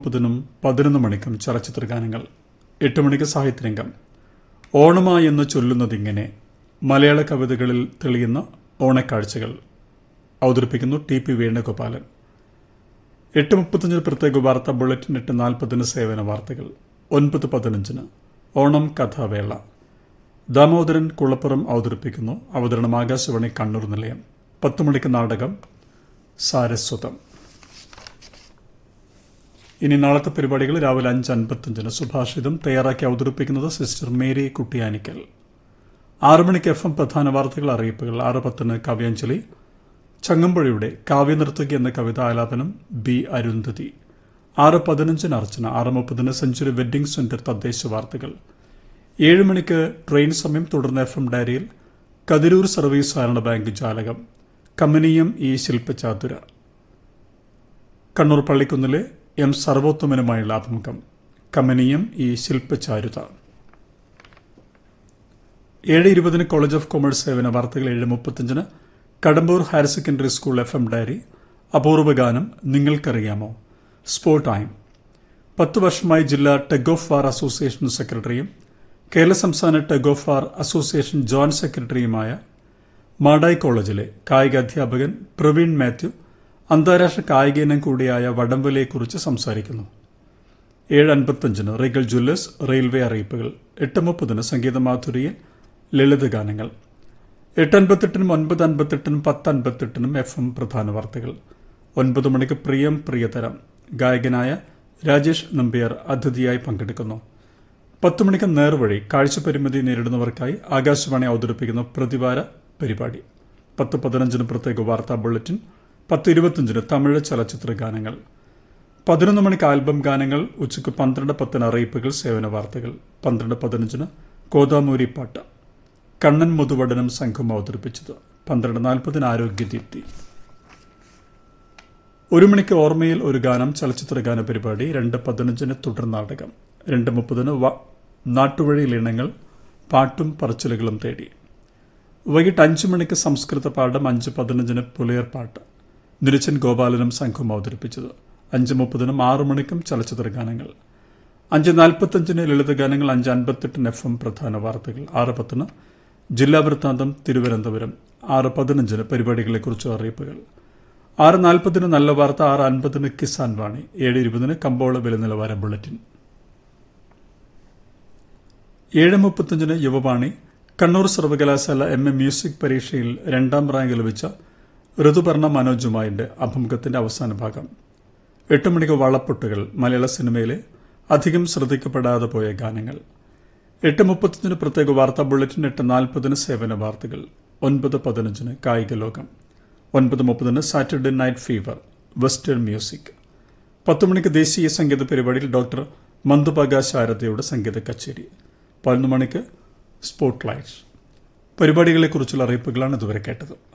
11 മണിക്കും ചലച്ചിത്ര ഗാനങ്ങൾ. 8 മണിക്ക് സാഹിത്യരംഗം. ഓണമായി എന്ന് ചൊല്ലുന്നതിങ്ങനെ മലയാള കവിതകളിൽ തെളിയുന്ന ഓണക്കാഴ്ചകൾ അവതരിപ്പിക്കുന്നു ടി പി വേണുഗോപാലൻ. 8:35 പ്രത്യേക വാർത്താ ബുള്ളറ്റിൻ. 8:40 സേവന വാർത്തകൾ. 9:15 ഓണം കഥാവേള. ദാമോദരൻ കുളപ്പുറം അവതരിപ്പിക്കുന്നു. അവതരണം ആകാശവാണി കണ്ണൂർ നിലയം. 10 മണിക്ക് നാടകം സാരസ്വതം. ഇനി നാളത്തെ പരിപാടികൾ. രാവിലെ 5:55 സുഭാഷിതം തയ്യാറാക്കി അവതരിപ്പിക്കുന്നത് സിസ്റ്റർ മേരി കുട്ടിയാനിക്കൽ. 6 മണിക്ക് FM പ്രധാന വാർത്തകൾ, അറിയിപ്പുകൾ. 6:10 കാവ്യാഞ്ജലി. ചങ്ങമ്പുഴയുടെ കാവ്യനർത്തകി എന്ന കവിത ആലാപനം ബി അരുന്ധതി. 6:15 അർച്ചന. 6:30 സെഞ്ചുറി വെഡ്ഡിംഗ് സെന്റർ തദ്ദേശ വാർത്തകൾ. 7 മണിക്ക് ട്രെയിൻ സമയം. തുടർന്ന് FM ഡയറിയിൽ കതിരൂർ സർവീസ് സഹകരണ ബാങ്ക് ജാലകം. കമനീയം ഈ ശില്പചാതുര. കണ്ണൂർ പള്ളിക്കുന്നിലെ എം സർവോത്തമനുമായുള്ള അഭിമുഖം. കമനീയം ഈ ശില്പചാരുത. 7:20 കോളേജ് ഓഫ് കൊമേഴ്സ് സേവന വാർത്തകൾ. 7:35 Kadambur higher secondary school FM diary. അപൂർവ ഗാനം നിങ്ങൾക്കറിയാമോ. Sport time. 10 വർഷമായി ജില്ലാ ടഗ് ഓഫ് വാർ അസോസിയേഷൻ സെക്രട്ടറിയും കേരള സംസ്ഥാന tug of war association joint സെക്രട്ടറിയുമായ മാടായി കോളേജിലെ കായിക അധ്യാപകൻ പ്രവീൺ മാത്യു അന്താരാഷ്ട്ര കായിക ഇനം കൂടിയായ വടംവലിയെക്കുറിച്ച് സംസാരിക്കുന്നു. 7:55 റീഗൽ ജ്വല്ലേഴ്സ് റെയിൽവേ അറിയിപ്പുകൾ. 8:30 സംഗീതമാധുരിയിൽ ലളിതഗാനങ്ങൾ. 8:58 9:58 10:58 FM പ്രധാന വാർത്തകൾ. 9 മണിക്ക് പ്രിയം പ്രിയതരം. ഗായകനായ രാജേഷ് നമ്പ്യാർ അതിഥിയായി പങ്കെടുക്കുന്നു. 10 മണിക്ക് നേർവഴി. കാഴ്ചപരിമിതി നേരിടുന്നവർക്കായി ആകാശവാണി അവതരിപ്പിക്കുന്ന പ്രതിവാര പരിപാടി. 10:15 പ്രത്യേക വാർത്താ ബുള്ളറ്റിൻ. 10:25 തമിഴ് ചലച്ചിത്ര ഗാനങ്ങൾ. 11 മണിക്ക് ആൽബം ഗാനങ്ങൾ. ഉച്ചയ്ക്ക് 12:10 അറിയിപ്പുകൾ, സേവന വാർത്തകൾ. 12:15 കോതാമൂരി പാട്ട്. കണ്ണൻ മുതുവടനും സംഘം അവതരിപ്പിച്ചത്. 12:40 ആരോഗ്യദീപ്തി. 1 മണിക്ക് ഓർമ്മയിൽ ഒരു ഗാനം ചലച്ചിത്ര ഗാന പരിപാടി. 2:15 തുടർ നാടകം. 2:30 നാട്ടുവഴിയിൽ ഇണങ്ങൾ പാട്ടും പറച്ചിലുകളും തേടി. വൈകിട്ട് 5 മണിക്ക് സംസ്കൃത പാഠം. 5:15 പുലയർ പാട്ട്. നിരച്ചൻ ഗോപാലനും സംഘം അവതരിപ്പിച്ചത്. 5:30 6 മണിക്കും ചലച്ചിത്ര ഗാനങ്ങൾ. 5:45 ലളിതഗാനങ്ങൾ. 5:58 FM പ്രധാന വാർത്തകൾ. 6:10 ജില്ലാ വൃത്താന്തം തിരുവനന്തപുരം. 6:15 പരിപാടികളെക്കുറിച്ച് അറിയിപ്പുകൾ. 6:40 നല്ല വാർത്ത. 6:50 കിസാൻ വാണി. 7:20 കമ്പോള വില നിലവാര ബുള്ളറ്റിൻ. 7:35 യുവവാണി. കണ്ണൂർ സർവകലാശാല MA മ്യൂസിക് പരീക്ഷയിൽ 2ാം റാങ്ക് ലഭിച്ച ഋതുപർണ മനോജുമായിന്റെ അഭിമുഖത്തിന്റെ അവസാന ഭാഗം. 8 മണിക്ക് വളപ്പൊട്ടുകൾ. മലയാള സിനിമയിലെ അധികം ശ്രദ്ധിക്കപ്പെടാതെ പോയ ഗാനങ്ങൾ. 8:35 പ്രത്യേക വാർത്താ ബുള്ളറ്റിൻ. 8:40 സേവന വാർത്തകൾ. 9:15 കായിക ലോകം. 9:30 Saturday night fever western music. 10 മണിക്ക് ദേശീയ സംഗീത പരിപാടിയിൽ ഡോക്ടർ മന്ദുപക ശാരദയുടെ സംഗീത കച്ചേരി. 11 മണിക്ക് സ്പോട്ട് ലൈറ്റ്സ്. പരിപാടികളെക്കുറിച്ചുള്ള അറിയിപ്പുകളാണ് ഇതുവരെ കേട്ടത്.